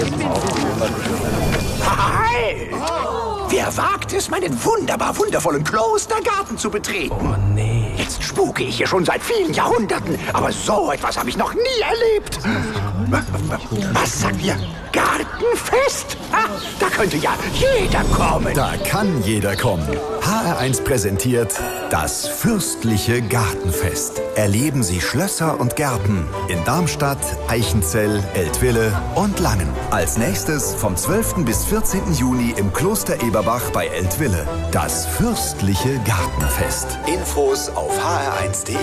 Halt! Wer wagt es, meinen wunderbar wundervollen Klostergarten zu betreten? Oh nee. Jetzt spuke ich hier schon seit vielen Jahrhunderten, aber so etwas habe ich noch nie erlebt. Was sagt ihr? Gartenfest? Ha, da könnte ja jeder kommen. Da kann jeder kommen. HR1 präsentiert das fürstliche Gartenfest. Erleben Sie Schlösser und Gärten in Darmstadt, Eichenzell, Eltville und Langen. Als nächstes vom 12. bis 14. Juni im Kloster Eberbach bei Eltville. Das fürstliche Gartenfest. Infos auf hr1.de.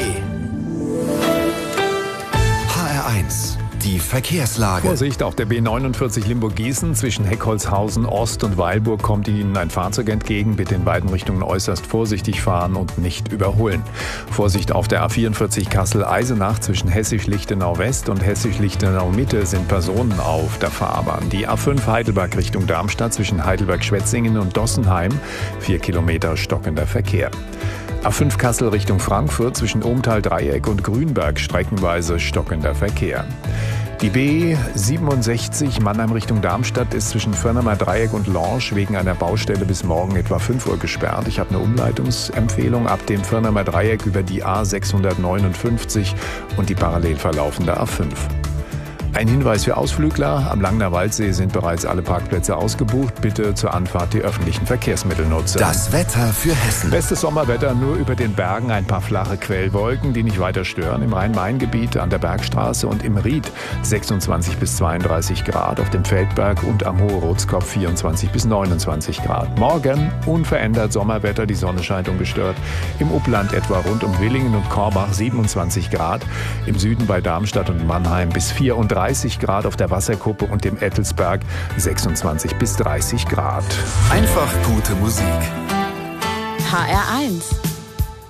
HR1. Die Verkehrslage. Vorsicht, auf der B49 Limburg-Gießen zwischen Heckholzhausen Ost und Weilburg kommt Ihnen ein Fahrzeug entgegen. Bitte in beiden Richtungen äußerst vorsichtig fahren und nicht überholen. Vorsicht auf der A44 Kassel-Eisenach zwischen Hessisch-Lichtenau West und Hessisch-Lichtenau Mitte sind Personen auf der Fahrbahn. Die A5 Heidelberg Richtung Darmstadt zwischen Heidelberg-Schwetzingen und Dossenheim 4 Kilometer stockender Verkehr. A5 Kassel Richtung Frankfurt zwischen Ohmtal-Dreieck und Grünberg streckenweise stockender Verkehr. Die B67 Mannheim Richtung Darmstadt ist zwischen Förnermer Dreieck und Lorsch wegen einer Baustelle bis morgen etwa 5 Uhr gesperrt. Ich habe eine Umleitungsempfehlung ab dem Förnermer Dreieck über die A659 und die parallel verlaufende A5. Ein Hinweis für Ausflügler: Am Langner Waldsee sind bereits alle Parkplätze ausgebucht. Bitte zur Anfahrt die öffentlichen Verkehrsmittel nutzen. Das Wetter für Hessen. Bestes Sommerwetter, nur über den Bergen ein paar flache Quellwolken, die nicht weiter stören. Im Rhein-Main-Gebiet an der Bergstraße und im Ried 26 bis 32 Grad. Auf dem Feldberg und am Hohe Rotskopf 24 bis 29 Grad. Morgen unverändert Sommerwetter, die Sonne scheint ungestört. Im Upland etwa rund um Willingen und Korbach 27 Grad. Im Süden bei Darmstadt und Mannheim bis 34 Grad, auf der Wasserkuppe und dem Ettelsberg 26 bis 30 Grad. Einfach gute Musik. HR1